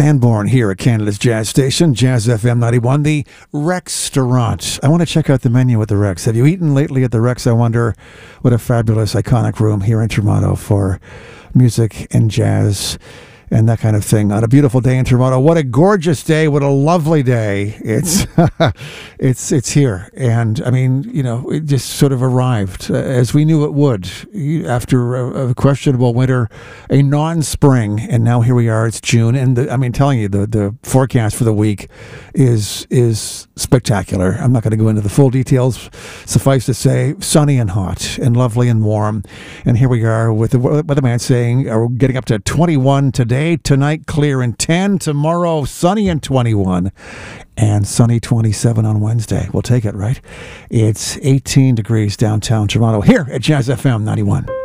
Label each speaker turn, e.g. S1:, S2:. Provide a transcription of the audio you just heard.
S1: Sanborn here at Canada's Jazz Station, Jazz FM 91, the Rex-Restaurant. I want to check out the menu at the Rex. Have you eaten lately at the Rex? I wonder what a fabulous, iconic room here in Toronto for music and jazz and that kind of thing. On a beautiful day in Toronto. What a gorgeous day. What a lovely day. It's it's here. And I mean, you know, it just sort of arrived as we knew it would after a questionable winter, a non-spring, and now here we are. It's June, and I mean, telling you, the forecast for the week is spectacular. I'm not going to go into the full details. Suffice to say, sunny and hot and lovely and warm. And here we are with the weatherman saying we're getting up to 21 today. Tonight, clear and 10. Tomorrow, sunny and 21. And sunny 27 on Wednesday. We'll take it, right? It's 18 degrees downtown Toronto here at Jazz FM 91.